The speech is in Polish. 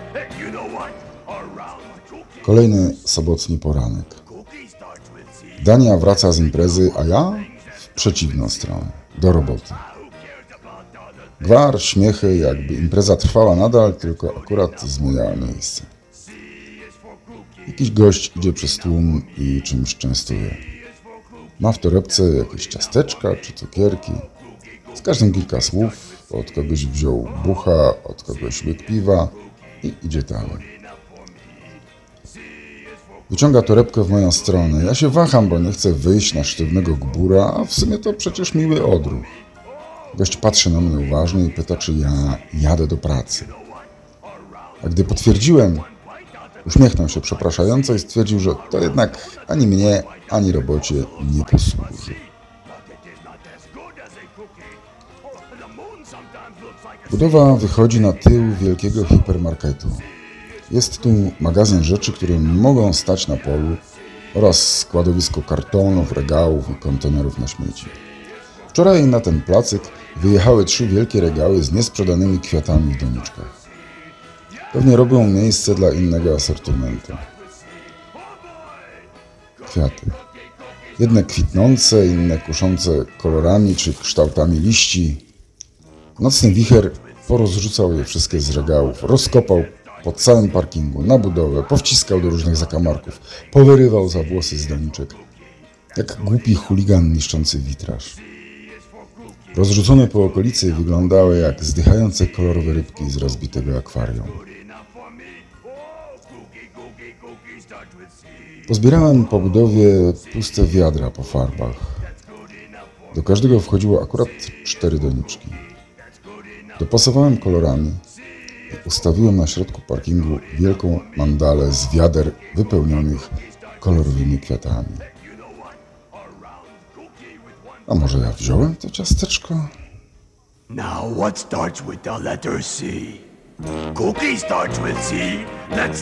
Kolejny sobotni poranek. Dania wraca z imprezy, a ja w przeciwną stronę, do roboty. Gwar, śmiechy, jakby impreza trwała nadal, tylko akurat zmieniała miejsce. Jakiś gość idzie przez tłum i czymś częstuje. Ma w torebce jakieś ciasteczka czy cukierki. Z każdym kilka słów, od kogoś wziął bucha, od kogoś łyk piwa i idzie dalej. Wyciąga torebkę w moją stronę. Ja się waham, bo nie chcę wyjść na sztywnego gbura, a w sumie to przecież miły odruch. Gość patrzy na mnie uważnie i pyta, czy ja jadę do pracy. A gdy potwierdziłem, uśmiechnął się przepraszająco i stwierdził, że to jednak ani mnie, ani robocie nie posłuży. Budowa wychodzi na tył wielkiego hipermarketu. Jest tu magazyn rzeczy, które mogą stać na polu oraz składowisko kartonów, regałów i kontenerów na śmieci. Wczoraj na ten placyk wyjechały 3 wielkie regały z niesprzedanymi kwiatami w doniczkach. Pewnie robią miejsce dla innego asortymentu. Kwiaty. Jedne kwitnące, inne kuszące kolorami czy kształtami liści. Nocny wicher porozrzucał je wszystkie z regałów, rozkopał po całym parkingu, na budowę, powciskał do różnych zakamarków, powyrywał za włosy z doniczek, jak głupi chuligan niszczący witraż. Rozrzucone po okolicy wyglądały jak zdychające kolorowe rybki z rozbitego akwarium. Pozbierałem po budowie puste wiadra po farbach. Do każdego wchodziło akurat 4 doniczki. Dopasowałem kolorami i ustawiłem na środku parkingu wielką mandalę z wiader wypełnionych kolorowymi kwiatami. A może ja wziąłem to ciasteczko? Now what starts with the letter C? Cookie starts with C. Let's